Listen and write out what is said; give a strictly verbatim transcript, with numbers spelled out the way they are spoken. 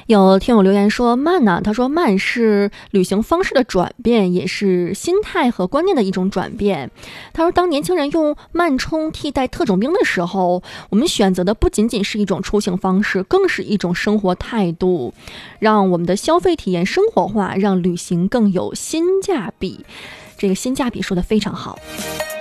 有听友留言说慢呢，他说慢是旅行方式的转变，也是心态和观念的一种转变。他说当年轻人用慢充替代特种兵的时候，我们选择的不仅仅是一种出行方式，更是一种生活态度，让我们的消费体验生活化，让旅行更有性价比。这个性价比说得非常好。